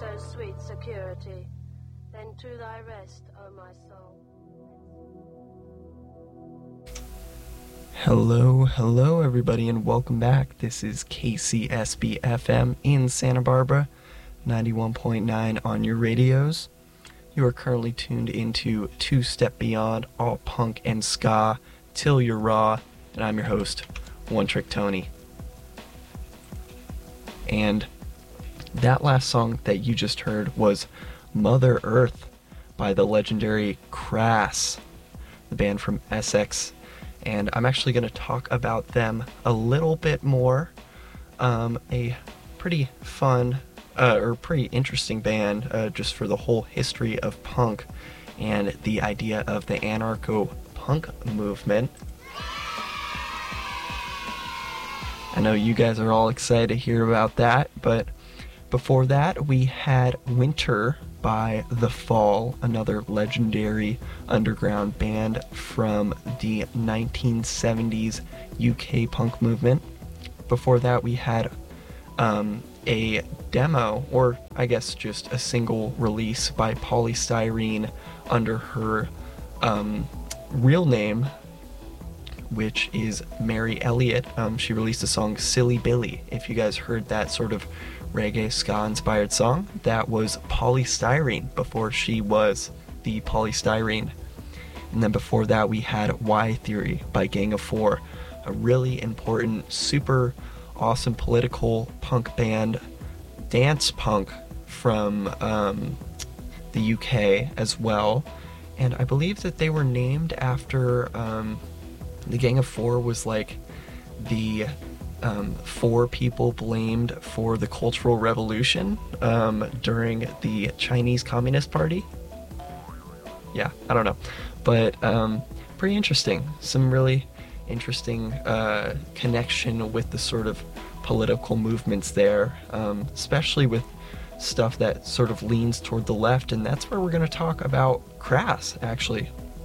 so sweet security. Then to thy rest, O my soul. Hello everybody, and welcome back. This is KCSB FM in Santa Barbara, 91.9 on your radios. You are currently tuned into Two Step Beyond, all punk and ska, till you're raw, and I'm your host, One Trick Tony. And that last song that you just heard was Mother Earth by the legendary Crass, the band from Essex. And I'm actually going to talk about them a little bit more. A pretty fun, or pretty interesting band, just for the whole history of punk and the idea of the anarcho-punk movement. I know you guys are all excited to hear about that, but before that we had Winter by The Fall, another legendary underground band from the 1970s UK punk movement. Before that we had a demo, or I guess just a single release by Poly Styrene under her real name, which is Mary Elliott. She released a song, Silly Billy. If you guys heard that sort of reggae ska inspired song, that was Poly Styrene before she was the Poly Styrene. And then before that we had Y Theory by Gang of Four, a really important, super awesome political punk band, dance punk from the UK as well. And I believe that they were named after the Gang of Four was like the four people blamed for the Cultural Revolution during the Chinese Communist Party. Yeah, I don't know. But pretty interesting. Some really interesting connection with the sort of political movements there, especially with stuff that sort of leans toward the left, and that's where we're going to talk about Crass, actually.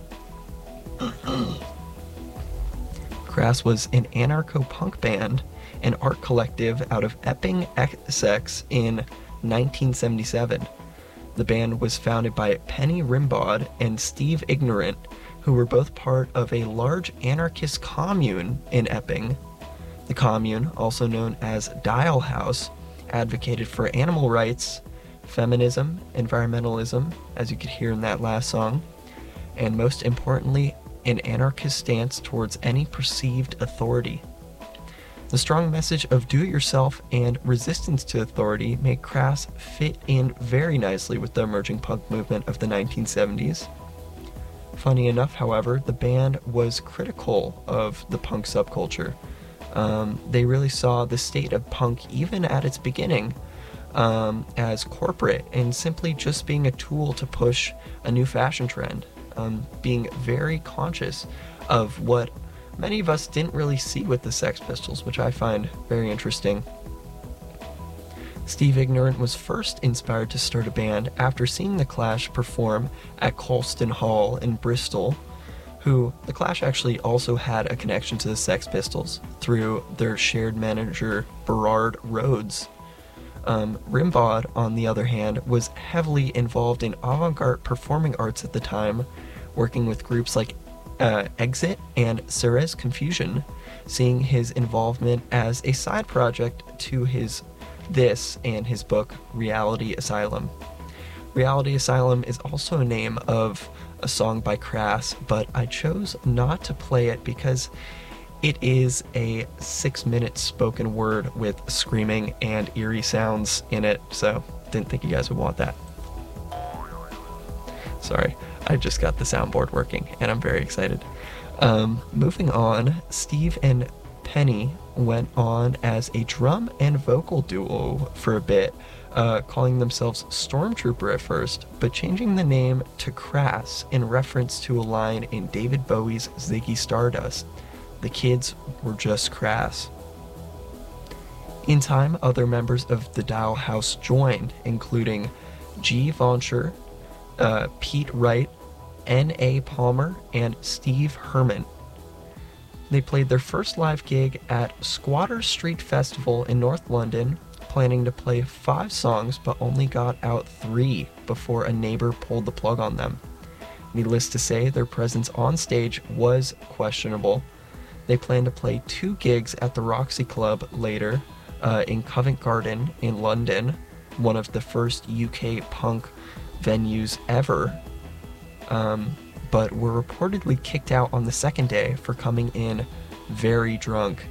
Crass was an anarcho-punk band and art collective out of Epping, Essex in 1977. The band was founded by Penny Rimbaud and Steve Ignorant, who were both part of a large anarchist commune in Epping. The commune, also known as Dial House, advocated for animal rights, feminism, environmentalism, as you could hear in that last song, and most importantly, an anarchist stance towards any perceived authority. The strong message of do-it-yourself and resistance to authority made Crass fit in very nicely with the emerging punk movement of the 1970s. Funny enough, however, the band was critical of the punk subculture. They really saw the state of punk, even at its beginning, as corporate and simply just being a tool to push a new fashion trend. Being very conscious of what many of us didn't really see with the Sex Pistols, which I find very interesting. Steve Ignorant was first inspired to start a band after seeing The Clash perform at Colston Hall in Bristol, who The Clash actually also had a connection to the Sex Pistols through their shared manager Berard Rhodes. Rimbaud, on the other hand, was heavily involved in avant-garde performing arts at the time, working with groups like Exit and Ceres Confusion, seeing his involvement as a side project to this and his book Reality Asylum. Reality Asylum is also a name of a song by Crass, but I chose not to play it because it is a 6-minute spoken word with screaming and eerie sounds in it, so didn't think you guys would want that. Sorry, I just got the soundboard working, and I'm very excited. Moving on, Steve and Penny went on as a drum and vocal duo for a bit, calling themselves Stormtrooper at first, but changing the name to Crass in reference to a line in David Bowie's Ziggy Stardust. The kids were just crass. In time, other members of the Dial House joined, including G. Voncher, Pete Wright, N.A. Palmer, and Steve Herman. They played their first live gig at Squatter Street Festival in North London, planning to play 5 songs but only got out 3 before a neighbor pulled the plug on them. Needless to say, their presence on stage was questionable. They plan to play 2 gigs at the Roxy Club later, in Covent Garden in London, one of the first UK punk venues ever, but were reportedly kicked out on the second day for coming in very drunk.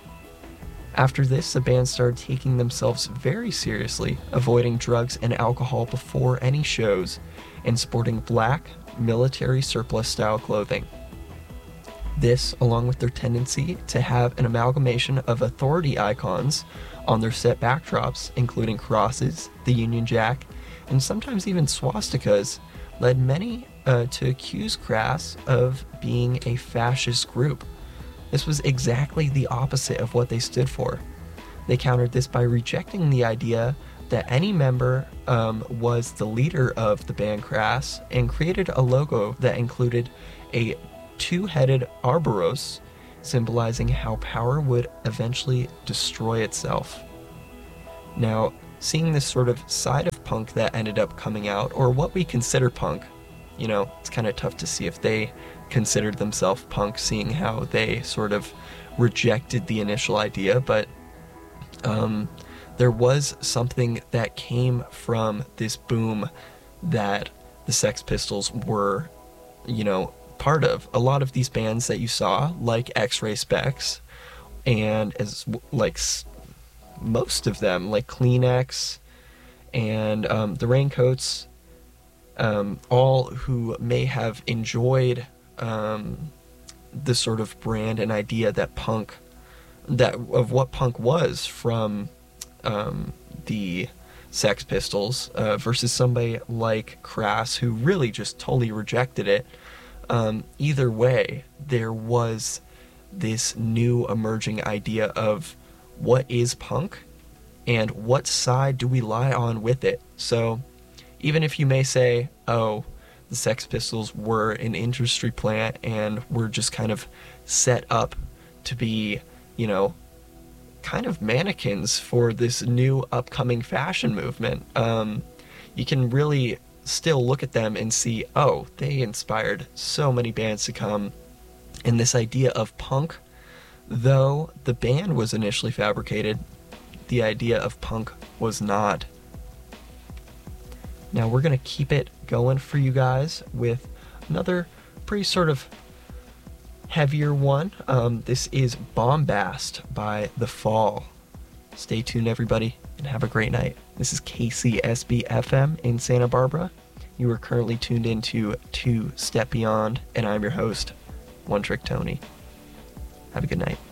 After this, the band started taking themselves very seriously, avoiding drugs and alcohol before any shows, and sporting black, military surplus-style clothing. This, along with their tendency to have an amalgamation of authority icons on their set backdrops, including crosses, the Union Jack, and sometimes even swastikas, led many to accuse Crass of being a fascist group. This was exactly the opposite of what they stood for. They countered this by rejecting the idea that any member was the leader of the band Crass, and created a logo that included a 2-headed Ouroboros, symbolizing how power would eventually destroy itself. Now, seeing this sort of side of punk that ended up coming out, or what we consider punk, you know, it's kind of tough to see if they considered themselves punk, seeing how they sort of rejected the initial idea, but there was something that came from this boom that the Sex Pistols were, you know, part of. A lot of these bands that you saw, like X-Ray Spex, and as like most of them, like Kleenex and the Raincoats, all who may have enjoyed this sort of brand and idea that punk, that of what punk was from the Sex Pistols, versus somebody like Crass who really just totally rejected it. Either way, there was this new emerging idea of what is punk and what side do we lie on with it. So even if you may say, oh, the Sex Pistols were an industry plant and were just kind of set up to be, you know, kind of mannequins for this new upcoming fashion movement, you can really still look at them and see, oh, they inspired so many bands to come. And this idea of punk, though the band was initially fabricated, the idea of punk was not. Now we're going to keep it going for you guys with another pretty sort of heavier one. This is Bombast by The Fall. Stay tuned, everybody, and have a great night. This is KCSB FM in Santa Barbara. You are currently tuned into 2 Step Beyond, and I'm your host, One Trick Tony. Have a good night.